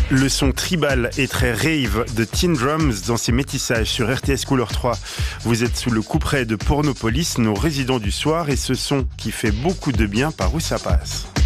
Le son tribal et très rave de Teen Drums dans ses métissages sur RTS Couleur 3. Vous êtes sous le couperet de Pornopolis, nos résidents du soir, et ce son qui fait beaucoup de bien par où ça passe.